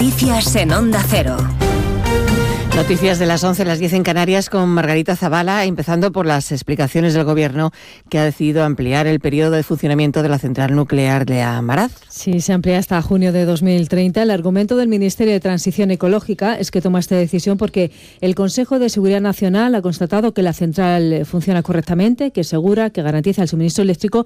Noticias en Onda Cero. Noticias de las 11, las 10 en Canarias con Margarita Zavala, empezando por las explicaciones del Gobierno que ha decidido ampliar el periodo de funcionamiento de la central nuclear de Amaraz. Sí, se amplía hasta junio de 2030. El argumento del Ministerio de Transición Ecológica es que toma esta decisión porque el Consejo de Seguridad Nacional ha constatado que la central funciona correctamente, que es segura, que garantiza el suministro eléctrico